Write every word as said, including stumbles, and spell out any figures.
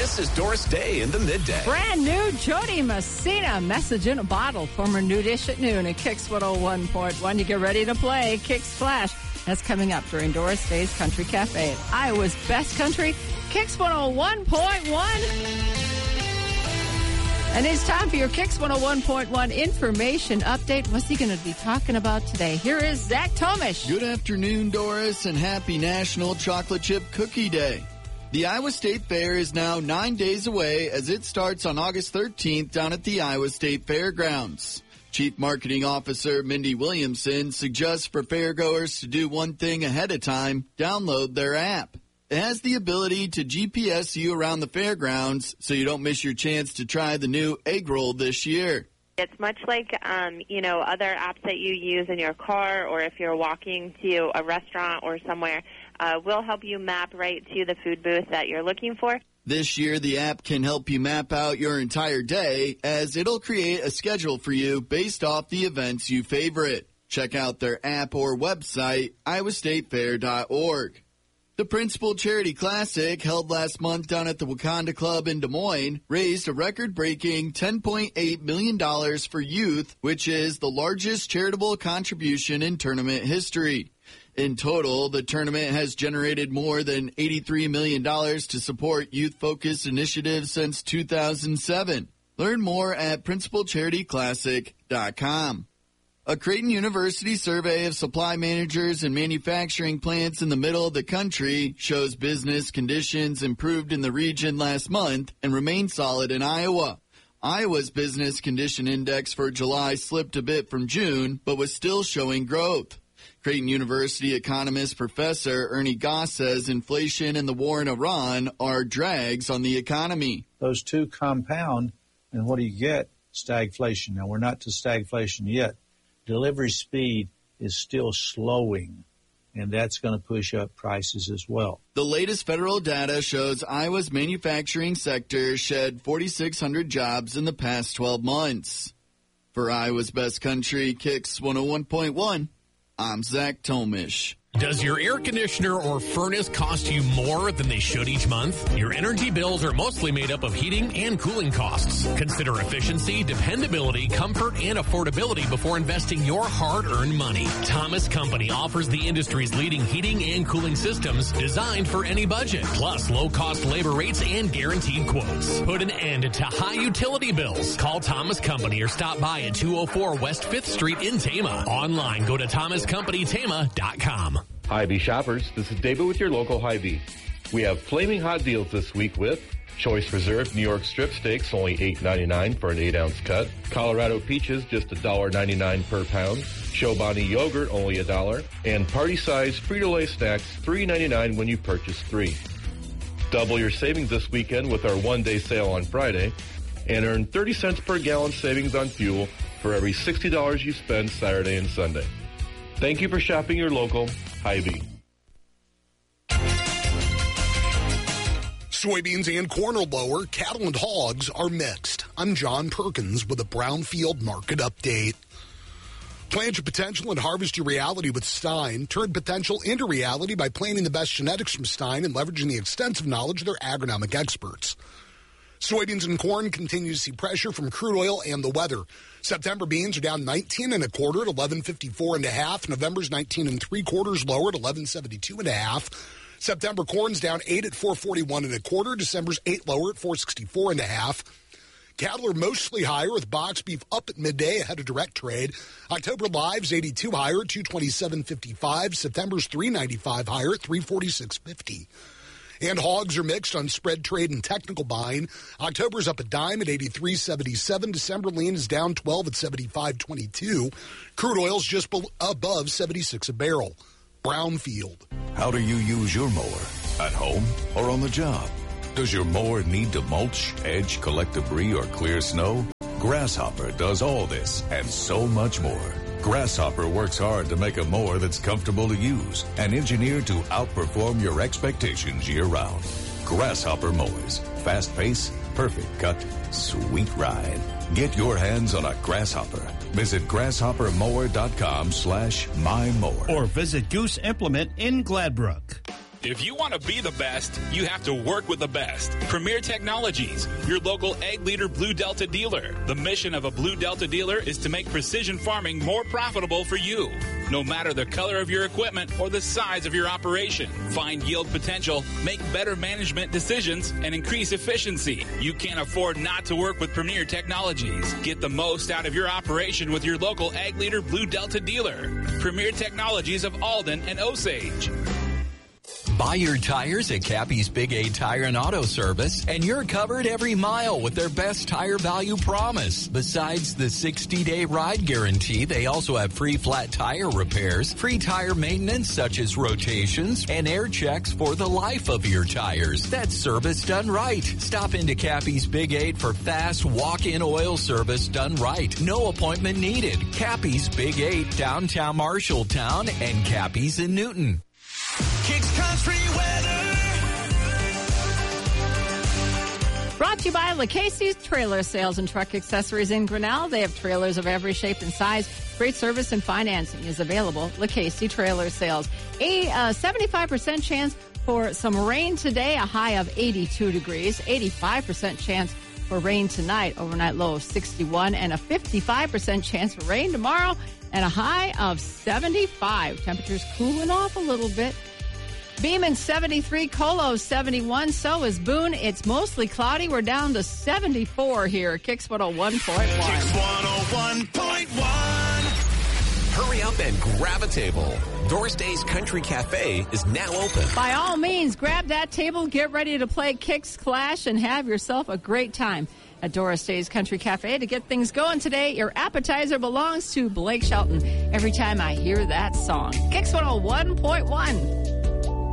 This is Doris Day in the Midday. Brand new Jody Messina, Message in a Bottle, former New Dish at noon at Kicks one oh one point one. You get ready to play Kicks Flash. That's coming up during Doris Day's Country Cafe at Iowa's Best Country, Kicks one oh one point one. And it's time for your Kicks one oh one point one information update. What's he going to be talking about today? Here is Zach Tomish. Good afternoon, Doris, and happy National Chocolate Chip Cookie Day. The Iowa State Fair is now nine days away as it starts on August thirteenth down at the Iowa State Fairgrounds. Chief Marketing Officer Mindy Williamson suggests for fairgoers to do one thing ahead of time: download their app. It has the ability to G P S you around the fairgrounds so you don't miss your chance to try the new egg roll this year. It's much like, um, you know, other apps that you use in your car, or if you're walking to a restaurant or somewhere. Uh, we'll help you map right to the food booth that you're looking for. This year, the app can help you map out your entire day, as it'll create a schedule for you based off the events you favorite. Check out their app or website, iowa state fair dot org. The Principal Charity Classic, held last month down at the Wakanda Club in Des Moines, raised a record-breaking ten point eight million dollars for youth, which is the largest charitable contribution in tournament history. In total, the tournament has generated more than eighty-three million dollars to support youth-focused initiatives since two thousand seven. Learn more at principal charity classic dot com. A Creighton University survey of supply managers and manufacturing plants in the middle of the country shows business conditions improved in the region last month and remain solid in Iowa. Iowa's business condition index for July slipped a bit from June, but was still showing growth. Creighton University economist Professor Ernie Goss says inflation and the war in Iran are drags on the economy. Those two compound, and what do you get? Stagflation. Now, we're not to stagflation yet. Delivery speed is still slowing, and that's going to push up prices as well. The latest federal data shows Iowa's manufacturing sector shed four thousand six hundred jobs in the past twelve months. For Iowa's Best Country, Kicks one oh one point one, I'm Zach Tomish. Does your air conditioner or furnace cost you more than they should each month? Your energy bills are mostly made up of heating and cooling costs. Consider efficiency, dependability, comfort, and affordability before investing your hard-earned money. Thomas Company offers the industry's leading heating and cooling systems designed for any budget, plus low-cost labor rates and guaranteed quotes. Put an end to high utility bills. Call Thomas Company or stop by at two oh four West fifth Street in Tama. Online, go to thomas company tama dot com. Hy-Vee shoppers, this is David with your local Hy-Vee. We have flaming hot deals this week with Choice Reserve New York strip steaks, only eight ninety-nine for an eight ounce cut. Colorado peaches, just one ninety-nine per pound. Chobani yogurt, only a dollar. And party-size Frito-Lay snacks, three ninety-nine when you purchase three. Double your savings this weekend with our one-day sale on Friday, and earn thirty cents per gallon savings on fuel for every sixty dollars you spend Saturday and Sunday. Thank you for shopping your local Hy-Vee. Soybeans and corn are lower. Cattle and hogs are mixed. I'm John Perkins with a Brownfield Market Update. Plant your potential and harvest your reality with Stein. Turn potential into reality by planting the best genetics from Stein and leveraging the extensive knowledge of their agronomic experts. Soybeans and corn continue to see pressure from crude oil and the weather. September beans are down nineteen and a quarter at eleven fifty-four and a half. November's nineteen and three quarters lower at eleven seventy-two and a half. September corn's down eight at four forty-one and a quarter. December's eight lower at four sixty-four and a half. Cattle are mostly higher with box beef up at midday ahead of direct trade. October live's eighty-two higher at two twenty-seven fifty-five. September's three ninety-five higher at three forty-six fifty. And hogs are mixed on spread trade and technical buying. October's up a dime at eighty-three seventy-seven. December lean is down twelve at seventy-five twenty-two. Crude oil's just above seventy-six a barrel. Brownfield. How do you use your mower? At home or on the job? Does your mower need to mulch, edge, collect debris, or clear snow? Grasshopper does all this and so much more. Grasshopper works hard to make a mower that's comfortable to use and engineered to outperform your expectations year-round. Grasshopper mowers. Fast pace, perfect cut, sweet ride. Get your hands on a Grasshopper. Visit grasshopper mower dot com slash my mower. Or visit Goose Implement in Gladbrook. If you want to be the best, you have to work with the best. Premier Technologies, your local Egg Leader Blue Delta dealer. The mission of a Blue Delta dealer is to make precision farming more profitable for you. No matter the color of your equipment or the size of your operation, find yield potential, make better management decisions, and increase efficiency. You can't afford not to work with Premier Technologies. Get the most out of your operation with your local Ag Leader Blue Delta dealer. Premier Technologies of Alden and Osage. Buy your tires at Cappy's Big A Tire and Auto Service, and you're covered every mile with their best tire value promise. Besides the sixty-day ride guarantee, they also have free flat tire repairs, free tire maintenance such as rotations, and air checks for the life of your tires. That's service done right. Stop into Cappy's Big Eight for fast walk-in oil service done right. No appointment needed. Cappy's Big Eight, downtown Marshalltown, and Cappy's in Newton. Kicks Country Weather. Brought to you by LaCasey's Trailer Sales and Truck Accessories in Grinnell. They have trailers of every shape and size. Great service and financing is available. LaCasey Trailer Sales. A uh, seventy-five percent chance for some rain today, a high of eighty-two degrees. eighty-five percent chance for rain tonight, overnight low of sixty-one, and a fifty-five percent chance for rain tomorrow, and a high of seventy-five. Temperatures cooling off a little bit. Beeman seventy-three, Colo seventy-one, so is Boone. It's mostly cloudy. We're down to seventy-four here. Kicks one oh one point one. Kicks one oh one point one. Hurry up and grab a table. Doris Day's Country Cafe is now open. By all means, grab that table, get ready to play Kicks Clash, and have yourself a great time at Doris Day's Country Cafe. To get things going today, your appetizer belongs to Blake Shelton. Every time I hear that song. Kicks one oh one point one.